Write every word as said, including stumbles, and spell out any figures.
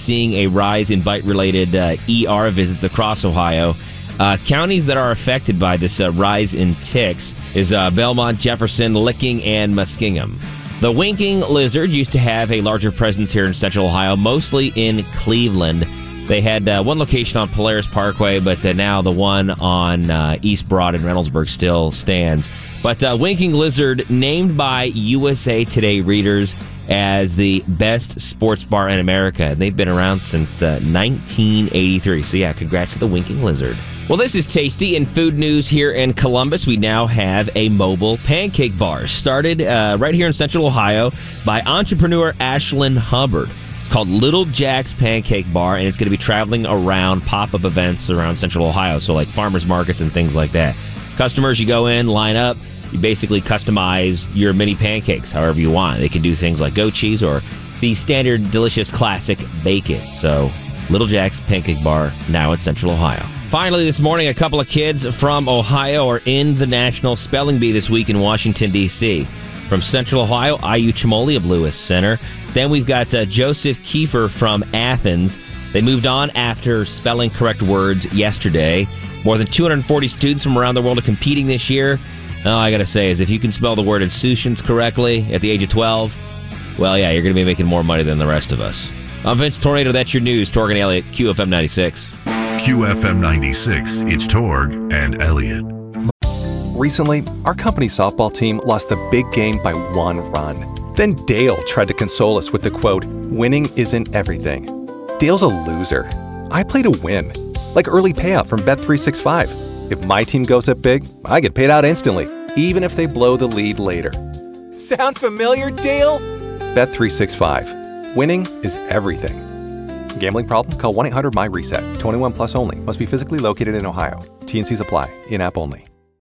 seeing a rise in bite-related uh, E R visits across Ohio. Uh, counties that are affected by this uh, rise in ticks is uh, Belmont, Jefferson, Licking, and Muskingum. The winking lizard used to have a larger presence here in Central Ohio, mostly in Cleveland. They had uh, one location on Polaris Parkway, but uh, now the one on uh, East Broad in Reynoldsburg still stands. But uh, winking lizard named by U S A Today readers as the best sports bar in America. And they've been around since uh, nineteen eighty-three. So yeah, congrats to the winking lizard. Well, this is Tasty in food news here in Columbus. We now have a mobile pancake bar started uh, right here in Central Ohio by entrepreneur Ashlyn Hubbard. Called Little Jack's Pancake Bar, and it's going to be traveling around pop-up events around Central Ohio, so like farmers markets and things like that. Customers, you go in, line up, you basically customize your mini pancakes however you want. They can do things like goat cheese or the standard delicious classic bacon. So Little Jack's Pancake Bar now in Central Ohio. Finally, this morning, a couple of kids from Ohio are in the National Spelling Bee this week in Washington, D C From Central Ohio, I U Chimoli of Lewis Center. Then we've got uh, Joseph Kiefer from Athens. They moved on after spelling correct words yesterday. More than two hundred forty students from around the world are competing this year. All I got to say is if you can spell the word insouciance correctly at the age of twelve, well, yeah, you're going to be making more money than the rest of us. I'm Vince Tornado. That's your news. Torg and Elliott, Q F M ninety-six. Q F M ninety-six. It's Torg and Elliott. Recently, our company's softball team lost the big game by one run. Then Dale tried to console us with the quote, "Winning isn't everything." Dale's a loser. I play to win, like early payout from Bet three sixty-five. If my team goes up big, I get paid out instantly, even if they blow the lead later. Sound familiar, Dale? Bet three sixty-five. Winning is everything. Gambling problem? Call one eight hundred M Y RESET. twenty-one plus only. Must be physically located in Ohio. T and Cs apply. In-app only.